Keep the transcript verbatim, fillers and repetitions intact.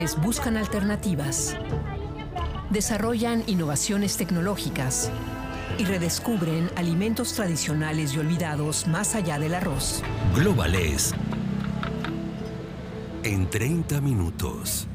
Buscan alternativas, desarrollan innovaciones tecnológicas y redescubren alimentos tradicionales y olvidados más allá del arroz. Globales en treinta minutos.